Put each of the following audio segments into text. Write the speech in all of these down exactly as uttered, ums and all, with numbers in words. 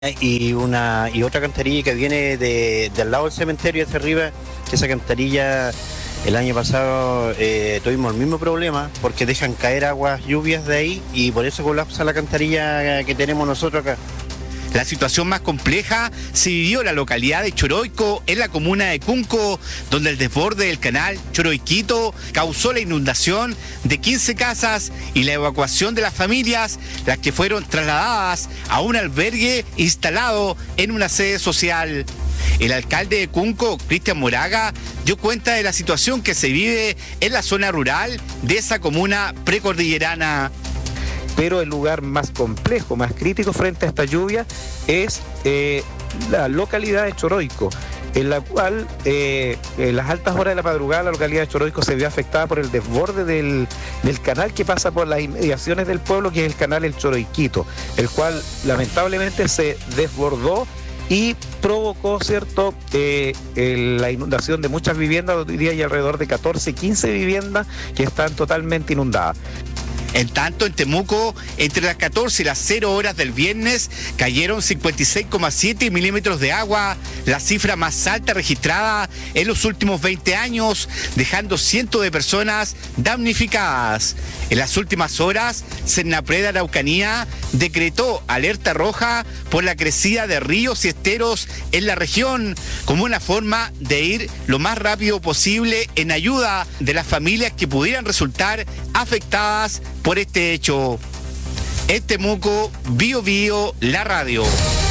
y una y otra alcantarilla que viene de, de al lado del cementerio hacia arriba. Esa alcantarilla el año pasado eh, tuvimos el mismo problema porque dejan caer aguas lluvias de ahí y por eso colapsa la alcantarilla que tenemos nosotros acá. La situación más compleja se vivió en la localidad de Choroico, en la comuna de Cunco, donde el desborde del canal Choroiquito causó la inundación de quince casas y la evacuación de las familias, las que fueron trasladadas a un albergue instalado en una sede social. El alcalde de Cunco, Cristian Moraga, dio cuenta de la situación que se vive en la zona rural de esa comuna precordillerana. Pero el lugar más complejo, más crítico frente a esta lluvia es eh, la localidad de Choroico, en la cual eh, en las altas horas de la madrugada la localidad de Choroico se vio afectada por el desborde del, del canal que pasa por las inmediaciones del pueblo, que es el canal El Choroiquito, el cual lamentablemente se desbordó y provocó, ¿cierto?, eh, eh, la inundación de muchas viviendas. Hoy día hay alrededor de catorce, quince viviendas que están totalmente inundadas. En tanto, en Temuco, entre las catorce y las cero horas del viernes, cayeron cincuenta y seis coma siete milímetros de agua, la cifra más alta registrada en los últimos veinte años, dejando cientos de personas damnificadas. En las últimas horas, Senapred Araucanía decretó alerta roja por la crecida de ríos y esteros en la región, como una forma de ir lo más rápido posible en ayuda de las familias que pudieran resultar afectadas por este hecho. En Temuco, Bio Bio, la radio.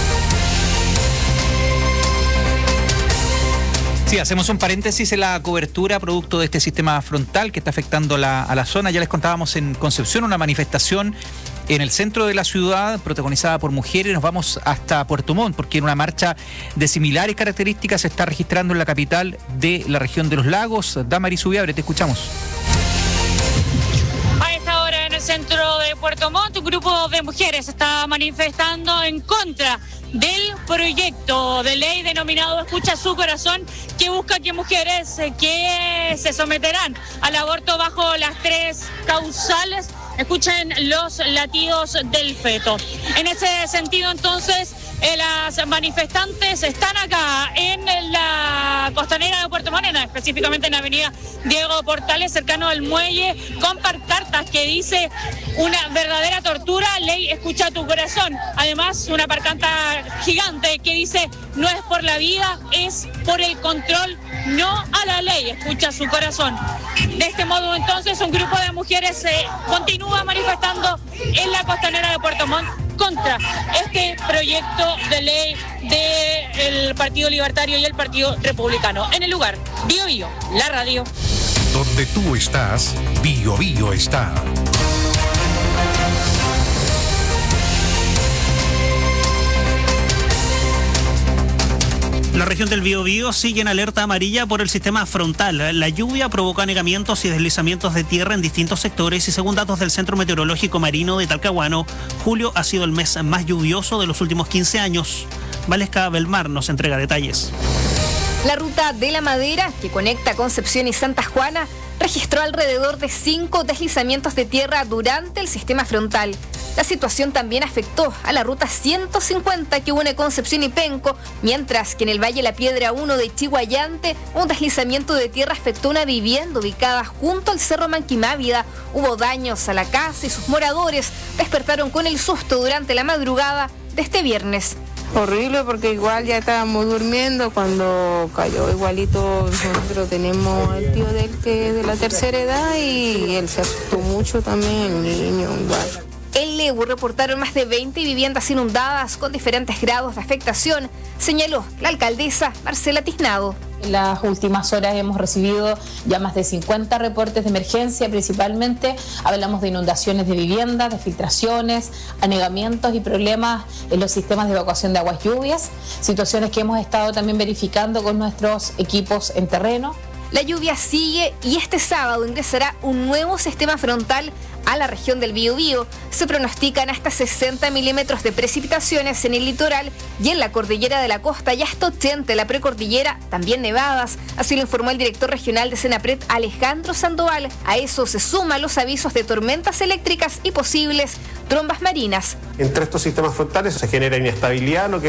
Sí, hacemos un paréntesis en la cobertura producto de este sistema frontal que está afectando la, a la zona. Ya les contábamos en Concepción una manifestación en el centro de la ciudad protagonizada por mujeres. Nos vamos hasta Puerto Montt porque una marcha de similares características se está registrando en la capital de la región de los lagos. Damaris Ubiabre, te escuchamos. Centro de Puerto Montt, un grupo de mujeres está manifestando en contra del proyecto de ley denominado Escucha su Corazón, que busca que mujeres que se someterán al aborto bajo las tres causales escuchen los latidos del feto. En ese sentido, entonces, eh, las manifestantes están acá en la costanera de Puerto Montt, específicamente en la avenida Diego Portales, cercano al muelle, con pancartas que dice una verdadera tortura, ley Escucha tu Corazón. Además, una pancarta gigante que dice no es por la vida, es por el control, no a la ley, escucha su corazón. De este modo, entonces, un grupo de mujeres se eh, continúa manifestando en la costanera de Puerto Montt contra este proyecto de ley del Partido Libertario y el Partido Republicano. En el lugar, Bio Bio, la radio. Donde tú estás, Bio Bio está. La región del Biobío sigue en alerta amarilla por el sistema frontal. La lluvia provoca anegamientos y deslizamientos de tierra en distintos sectores y según datos del Centro Meteorológico Marino de Talcahuano, julio ha sido el mes más lluvioso de los últimos quince años. Valesca Belmar nos entrega detalles. La ruta de la Madera, que conecta Concepción y Santa Juana, registró alrededor de cinco deslizamientos de tierra durante el sistema frontal. La situación también afectó a la ruta ciento cincuenta que une Concepción y Penco, mientras que en el Valle La Piedra uno de Chiguayante, un deslizamiento de tierra afectó una vivienda ubicada junto al Cerro Manquimávida. Hubo daños a la casa y sus moradores despertaron con el susto durante la madrugada de este viernes. Horrible porque igual ya estábamos durmiendo cuando cayó igualito. Nosotros tenemos el tío del que de la tercera edad y él se asustó mucho también, el niño igual. En Lebu reportaron más de veinte viviendas inundadas con diferentes grados de afectación, señaló la alcaldesa Marcela Tiznado. En las últimas horas hemos recibido ya más de cincuenta reportes de emergencia, principalmente hablamos de inundaciones de viviendas, de filtraciones, anegamientos y problemas en los sistemas de evacuación de aguas lluvias, situaciones que hemos estado también verificando con nuestros equipos en terreno. La lluvia sigue y este sábado ingresará un nuevo sistema frontal a la región del Biobío. Se pronostican hasta sesenta milímetros de precipitaciones en el litoral y en la cordillera de la costa y hasta ochenta en la precordillera, también nevadas. Así lo informó el director regional de Senapred, Alejandro Sandoval. A eso se suman los avisos de tormentas eléctricas y posibles trombas marinas. Entre estos sistemas frontales se genera inestabilidad, lo que